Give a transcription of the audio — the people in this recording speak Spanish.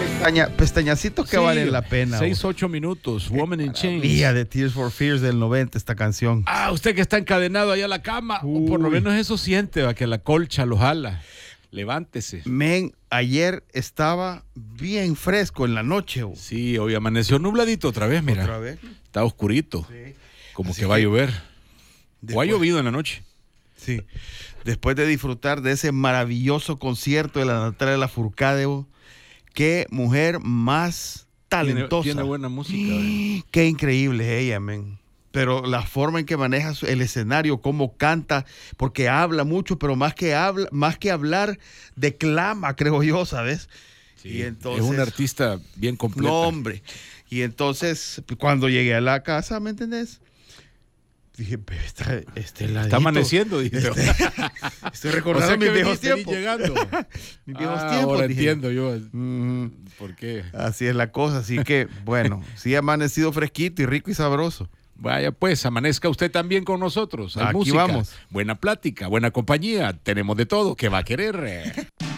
Pestañacitos que valen la pena. 6-8 minutos. Woman in Chains. Día de Tears for Fears del 90, esta canción. Usted que está encadenado allá a la cama. Por lo menos eso siente, va, que la colcha lo jala. Levántese. Men, ayer estaba bien fresco en la noche. Sí, hoy amaneció nubladito otra vez, mira. ¿Otra vez? Está oscurito. Sí. Como Así que va a llover. O ha después- llovido en la noche. Sí. Después de disfrutar de ese maravilloso concierto de la Natalia Lafourcade, qué mujer más talentosa. Tiene buena música. Qué increíble es ella, men. Pero la forma en que maneja el escenario, cómo canta, porque habla mucho, pero más que hablar, declama, creo yo, ¿sabes? Sí, Y entonces, es un artista bien completo. no, hombre. Y entonces, cuando llegué a la casa, ¿me entendés? Dije, este heladito. Está amaneciendo, dije. Estoy recordando mis viejos tiempos. Llegando. Mis viejos tiempos. Ahora dije. entiendo yo. ¿Por qué? Así es la cosa. Así que, bueno, sí ha amanecido fresquito y rico y sabroso. Vaya pues, amanezca usted también con nosotros. Hay Aquí música, vamos. buena plática, buena compañía. Tenemos de todo. ¿Qué va a querer?